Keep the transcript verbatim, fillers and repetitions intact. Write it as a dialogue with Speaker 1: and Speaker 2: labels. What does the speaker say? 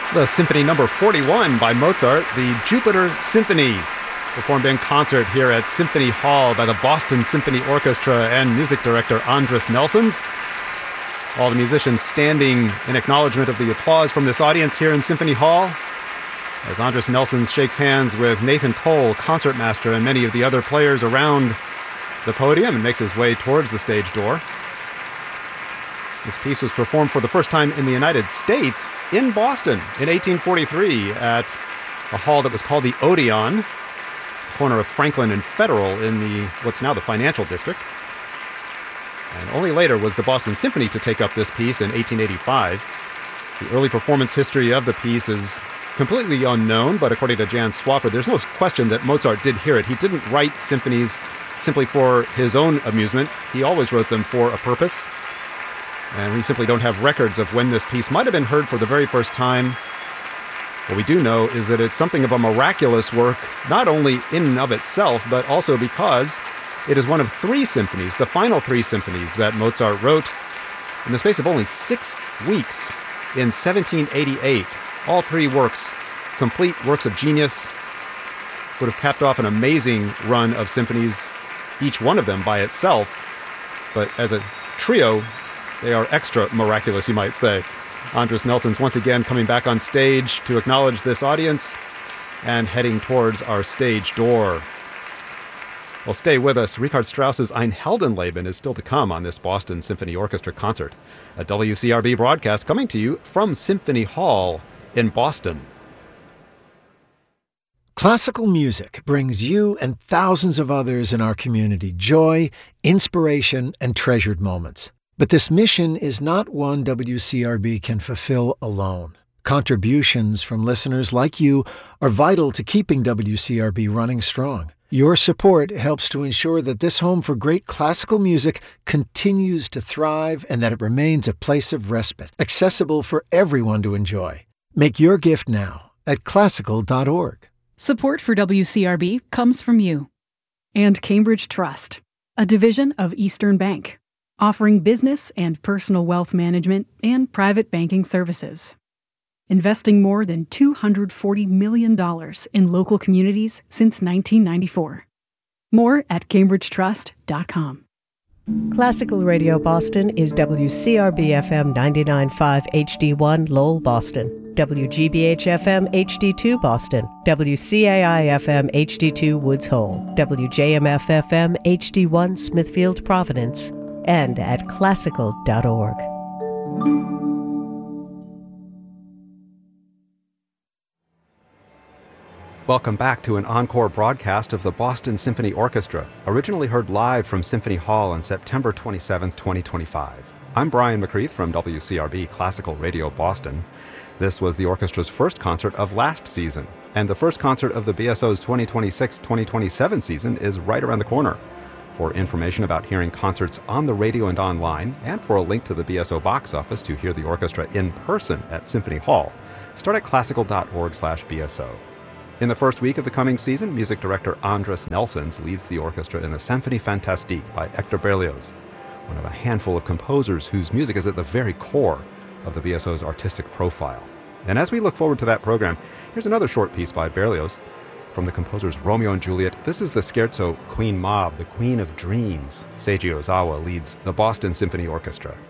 Speaker 1: The Symphony Number forty-one by Mozart, the Jupiter Symphony, performed in concert here at Symphony Hall by the Boston Symphony Orchestra and music director Andris Nelsons. All the musicians standing in acknowledgement of the applause from this audience here in Symphony Hall, as Andris Nelsons shakes hands with Nathan Cole, concertmaster, and many of the other players around the podium and makes his way towards the stage door. This piece was performed for the first time in the United States in Boston in eighteen forty-three at a hall that was called the Odeon, corner of Franklin and Federal in the what's now the Financial District. And only later was the Boston Symphony to take up this piece in eighteen eighty-five. The early performance history of the piece is completely unknown, but according to Jan Swaffer, there's no question that Mozart did hear it. He didn't write symphonies simply for his own amusement. He always wrote them for a purpose. And we simply don't have records of when this piece might have been heard for the very first time. What we do know is that it's something of a miraculous work, not only in and of itself, but also because it is one of three symphonies, the final three symphonies that Mozart wrote in the space of only six weeks in seventeen eighty-eight. All three works, complete works of genius, would have capped off an amazing run of symphonies, each one of them by itself. But as a trio, they are extra miraculous, you might say. Andris Nelsons once again coming back on stage to acknowledge this audience and heading towards our stage door. Well, stay with us. Richard Strauss's Ein Heldenleben is still to come on this Boston Symphony Orchestra concert. A W C R B broadcast coming to you from Symphony Hall in Boston.
Speaker 2: Classical music brings you and thousands of others in our community joy, inspiration, and treasured moments. But this mission is not one W C R B can fulfill alone. Contributions from listeners like you are vital to keeping W C R B running strong. Your support helps to ensure that this home for great classical music continues to thrive and that it remains a place of respite, accessible for everyone to enjoy. Make your gift now at classical dot org.
Speaker 3: Support for W C R B comes from you and Cambridge Trust, a division of Eastern Bank, offering business and personal wealth management and private banking services. Investing more than two hundred forty million dollars in local communities since nineteen ninety-four. More at cambridge trust dot com.
Speaker 4: Classical Radio Boston is W C R B F M ninety-nine point five H D one Lowell, Boston, W G B H F M H D two Boston, W C A I F M H D two Woods Hole, W J M F F M H D one Smithfield, Providence, and at classical dot org.
Speaker 1: Welcome back to an encore broadcast of the Boston Symphony Orchestra, originally heard live from Symphony Hall on September twenty-seventh, twenty twenty-five. I'm Brian McCreath from W C R B Classical Radio Boston. This was the orchestra's first concert of last season, and the first concert of the B S O's twenty twenty-six twenty twenty-seven season is right around the corner. For information about hearing concerts on the radio and online, and for a link to the B S O box office to hear the orchestra in person at Symphony Hall, start at classical dot org slash B S O. In the first week of the coming season, music director Andris Nelsons leads the orchestra in a Symphonie Fantastique by Hector Berlioz, one of a handful of composers whose music is at the very core of the B S O's artistic profile. And as we look forward to that program, here's another short piece by Berlioz. From the composer's Romeo and Juliet, this is the scherzo Queen Mab, the Queen of Dreams. Seiji Ozawa leads the Boston Symphony Orchestra.